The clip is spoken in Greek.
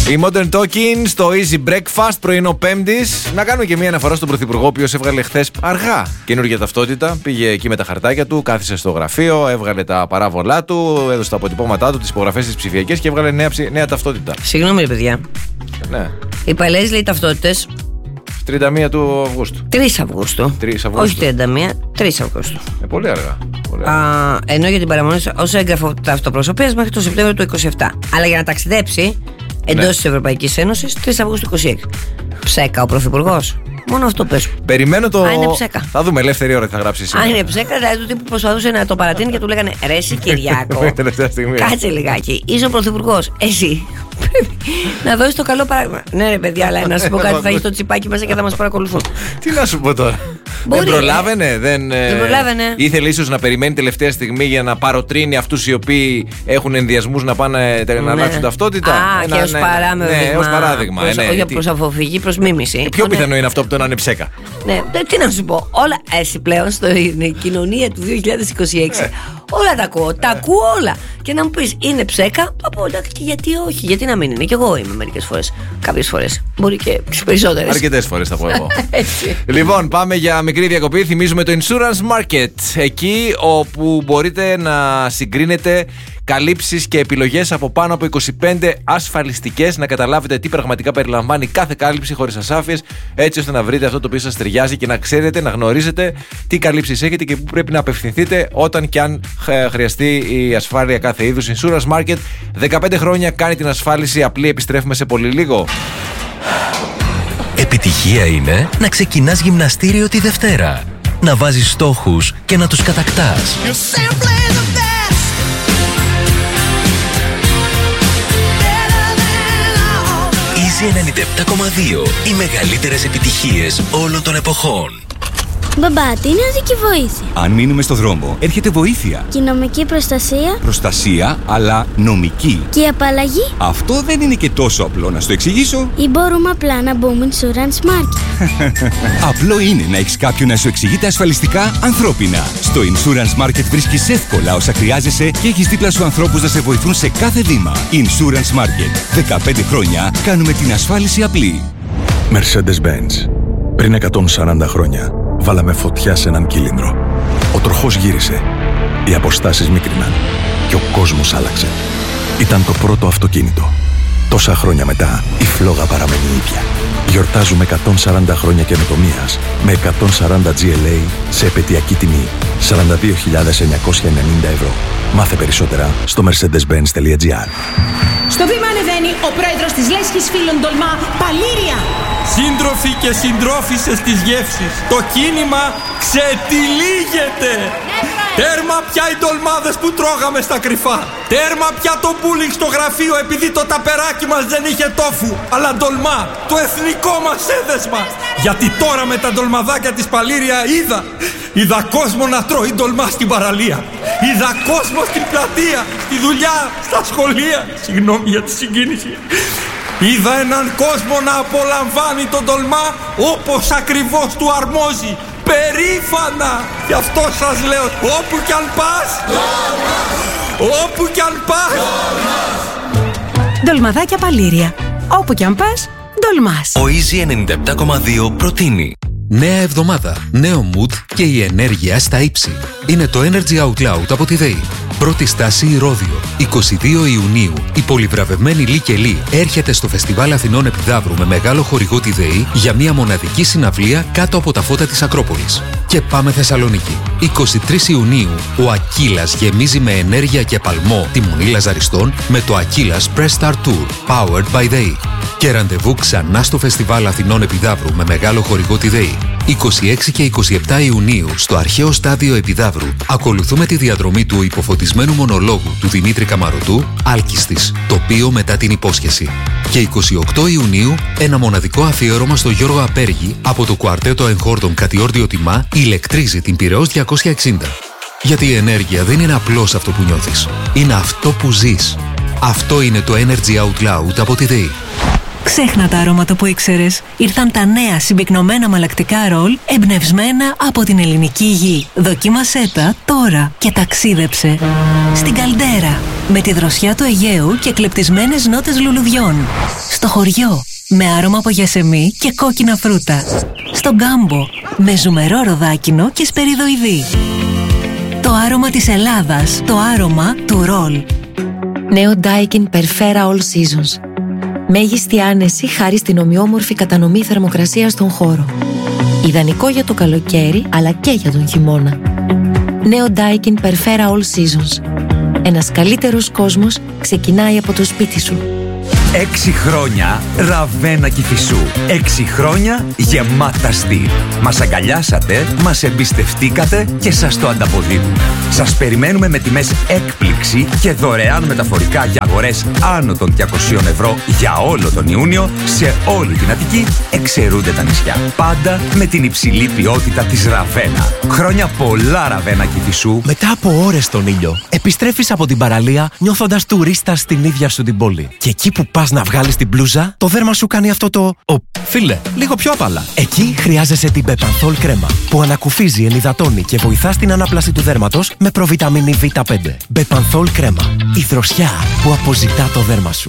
Η Modern Talking στο Easy Breakfast, πρωινό Πέμπτης. Να κάνουμε και μία αναφορά στον Πρωθυπουργό, ο οποίος έβγαλε χθες αργά καινούργια ταυτότητα. Πήγε εκεί με τα χαρτάκια του, κάθισε στο γραφείο, έβγαλε τα παράβολά του, έδωσε τα αποτυπώματά του, τις υπογραφές της ψηφιακές και έβγαλε νέα ταυτότητα. Συγγνώμη, ρε παιδιά. Ναι. Οι παλαιές, λέει, ταυτότητες. 31 του Αυγούστου. 3 Αυγούστου. 3 Αυγούστου. Όχι 31, 3 Αυγούστου. Πολύ αργά. Ενώ για την παραμονή ως έγγραφο ταυτοπροσωπείας μέχρι το Σεπτέμβριο του 27. Αλλά για να ταξιδέψει εντός της Ευρωπαϊκής Ένωσης 3 Αυγούστου 26. Ψέκα ο Πρωθυπουργός. Μόνο αυτό πες. Περιμένω το. Αν είναι ψέκα. Θα δούμε, ελεύθερη ώρα θα γράψει σήμερα. Αν είναι ψέκα, δηλαδή του τύπου προσπαθούσε να το παρατείνει και του λέγανε ρε εσύ Κυριάκο. Κάτσε λιγάκι. Είσαι ο Πρωθυπουργός. Εσύ πρέπει να δώσεις το καλό παράδειγμα. Ναι, ρε παιδιά, αλλά να σου πω κάτι, θα έχει το τσιπάκι μέσα και θα μας παρακολουθούν. Τι να σου πω τώρα. Μπορεί, δεν προλάβαινε. Δεν προλάβαινε. Ήθελε ίσως να περιμένει τελευταία στιγμή για να παροτρύνει αυτούς οι οποίοι έχουν ενδιασμούς να πάνε να αλλάξουν ταυτότητα. Και ως παράδειγμα. Όχι προς αποφυγή, προς μίμηση. Πιο πιθανό είναι αυτό που το να είναι ψέκα. Ναι, τι να σου πω. Όλα εσύ πλέον στην κοινωνία του 2026. Όλα τα ακούω. Τα ακούω όλα. Και να μου πεις είναι ψέκα. Από εντάξει, γιατί όχι, γιατί να μην είναι. Και εγώ είμαι μερικές φορές. Κάποιες φορές. Μπορεί και τις περισσότερες. Αρκετές φορές θα πω εγώ. Λοιπόν, πάμε για μικρή διακοπή. Θυμίζουμε το Insurance Market. Εκεί όπου μπορείτε να συγκρίνετε καλύψεις και επιλογές από πάνω από 25 ασφαλιστικές, να καταλάβετε τι πραγματικά περιλαμβάνει κάθε κάλυψη χωρίς ασάφειες, έτσι ώστε να βρείτε αυτό το οποίο σας ταιριάζει και να ξέρετε, να γνωρίζετε τι καλύψεις έχετε και πού πρέπει να απευθυνθείτε όταν και αν χρειαστεί η ασφάλεια κάθε είδους. Insurance Market, 15 χρόνια κάνει την ασφάλιση απλή, επιστρέφουμε σε πολύ λίγο. Επιτυχία είναι να ξεκινάς γυμναστήριο τη Δευτέρα, να βάζεις στόχους και να τους κατακτάς. Easy 97,2. Οι μεγαλύτερες επιτυχίες όλων των εποχών. Μπαμπά, τι είναι οδική βοήθεια? Αν μείνουμε στο δρόμο, έρχεται βοήθεια. Και η νομική προστασία? Προστασία, αλλά νομική. Και η απαλλαγή? Αυτό δεν είναι και τόσο απλό, να στο εξηγήσω. Ή μπορούμε απλά να μπούμε Insurance Market? Απλό είναι να έχεις κάποιον να σου εξηγείται ασφαλιστικά ανθρώπινα. Στο Insurance Market βρίσκεις εύκολα όσα χρειάζεσαι και έχεις δίπλα σου ανθρώπους να σε βοηθούν σε κάθε βήμα. Insurance Market. 15 χρόνια κάνουμε την ασφάλιση απλή. Mercedes-Benz. Πριν 140 χρόνια βάλαμε φωτιά σε έναν κύλινδρο. Ο τροχός γύρισε. Οι αποστάσεις μίκριναν. Και ο κόσμος άλλαξε. Ήταν το πρώτο αυτοκίνητο. Τόσα χρόνια μετά, η φλόγα παραμένει ίδια. Γιορτάζουμε 140 χρόνια καινοτομίας με 140 GLA σε επαιτειακή τιμή 42.990 ευρώ. Μάθε περισσότερα στο mercedes-benz.gr. Στο βήμα ανεβαίνει ο πρόεδρος της Λέσχης Φίλων Ντολμά, Παλήρια. Σύντροφοι και συντρόφισσες της γεύσης, το κίνημα ξετυλίγεται. Τέρμα πια οι ντολμάδες που τρώγαμε στα κρυφά. Τέρμα πια το μπούλινγκ στο γραφείο επειδή το ταπεράκι μας δεν είχε τόφου, αλλά ντολμά, το εθνικό μας έδεσμα. Γιατί τώρα με τα ντολμαδάκια της Παλήρια είδα κόσμο να τρώει ντολμά στην παραλία. Είδα κόσμο στην πλατεία, στη δουλειά, στα σχολεία. Συγγνώμη για τη συγκίνηση. Είδα έναν κόσμο να απολαμβάνει τον ντολμά όπως ακριβώς του αρμόζει. Περήφανα! Γι' αυτό σας λέω, όπου κι αν πας, όπου κι αν πας. Ντολμαδάκια Παλήρια. Όπου κι αν πας, ντολμάς. Ο Easy 97,2 προτείνει νέα εβδομάδα, νέο mood και η ενέργεια στα ύψη. Είναι το Energy Out Loud από τη ΔΕΗ. Πρώτη στάση Ηρώδειο. 22 Ιουνίου. Η πολυβραβευμένη Λί και Λί έρχεται στο Φεστιβάλ Αθηνών Επιδαύρου με μεγάλο χορηγό τη ΔΕΗ για μια μοναδική συναυλία κάτω από τα φώτα της Ακρόπολης. Και πάμε Θεσσαλονίκη. 23 Ιουνίου. Ο Ακύλας γεμίζει με ενέργεια και παλμό τη Μονή Λαζαριστών με το Ακύλας Press Start Tour Powered by ΔΕΗ. Και ραντεβού ξανά στο Φεστιβάλ Αθηνών Επιδαύρου με μεγάλο χορηγό τη ΔΕΗ. 26 και 27 Ιουνίου στο αρχαίο στάδιο Επιδαύρου ακολουθούμε τη διαδρομή του υποφωτισμένου μονολόγου του Δημήτρη Καμαρωτού, Άλκιστης, τοπίο μετά την υπόσχεση. Και 28 Ιουνίου ένα μοναδικό αφιέρωμα στο Γιώργο Απέργη από το κουαρτέτο εγχόρδων Κατιόρδιο Τιμά ηλεκτρίζει την Πειραιώς 260. Γιατί η ενέργεια δεν είναι απλώς αυτό που νιώθεις, είναι αυτό που ζεις. Αυτό είναι το Energy Out Loud από τη ΔΕΗ. Ξέχνα τα αρώματα που ήξερες. Ήρθαν τα νέα συμπυκνωμένα μαλακτικά ρολ εμπνευσμένα από την ελληνική γη. Δοκίμασέ τα τώρα και ταξίδεψε στην Καλντέρα με τη δροσιά του Αιγαίου και κλεπτισμένες νότες λουλουδιών. Στο χωριό με άρωμα από γιασεμί και κόκκινα φρούτα. Στο Γκάμπο με ζουμερό ροδάκινο και σπεριδοειδή. Το άρωμα της Ελλάδας, το άρωμα του ρολ. Νέο Daikin Perfera All Seasons. Μέγιστη άνεση χάρη στην ομοιόμορφη κατανομή θερμοκρασίας στον χώρο. Ιδανικό για το καλοκαίρι αλλά και για τον χειμώνα. Νέο Daikin Perfera All Seasons. Ένας καλύτερος κόσμος ξεκινάει από το σπίτι σου. 6 χρόνια Ραβένα Κηφισού. 6 χρόνια γεμάτα στυλ. Μας αγκαλιάσατε, μας εμπιστευτήκατε και σας το ανταποδίδουμε. Σας περιμένουμε με τιμές έκπληξη και δωρεάν μεταφορικά για αγορές άνω των 200 ευρώ για όλο τον Ιούνιο σε όλη την Αττική, εξαιρούνται τα νησιά. Πάντα με την υψηλή ποιότητα της Ραβένα. Χρόνια πολλά Ραβένα Κηφισού. Μετά από ώρες στον ήλιο, επιστρέφεις από την παραλία νιώθοντας τουρίστα στην ίδια σου την πόλη. Και εκεί που πας να βγάλεις την μπλούζα, το δέρμα σου κάνει αυτό το φίλε, λίγο πιο απαλά. Εκεί χρειάζεσαι την Bepanthol κρέμα που ανακουφίζει, ενυδατώνει και βοηθά στην ανάπλαση του δέρματος με προβιταμίνη Β5. Bepanthol κρέμα. Η δροσιά που αποζητά το δέρμα σου.